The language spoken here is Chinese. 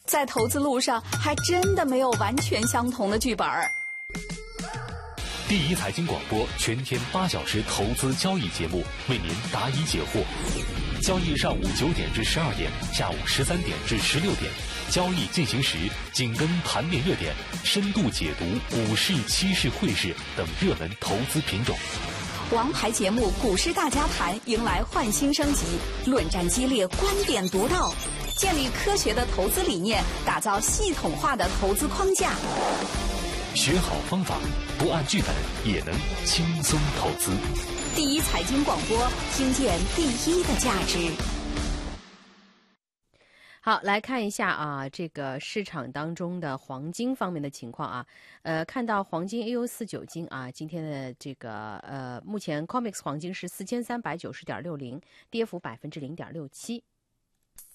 在投资路上还真的没有完全相同的剧本。 第一财经广播全天8小时投资交易节目，为您答疑解惑。交易上午9点至12点，下午13点至16点。交易进行时，紧跟盘面热点，深度解读股市、期市、汇市等热门投资品种。 王牌节目《股市大家谈》迎来焕新升级，论战激烈，观点独到，建立科学的投资理念，打造系统化的投资框架。 学好方法，不按剧本也能轻松投资。 第一财经广播，听见第一的价值。 好，来看一下啊，这个市场当中的黄金方面的情况啊，看到黄金 AU49金啊，今天的这个目前 COMEX 黄金是4390.60，跌幅0.67%。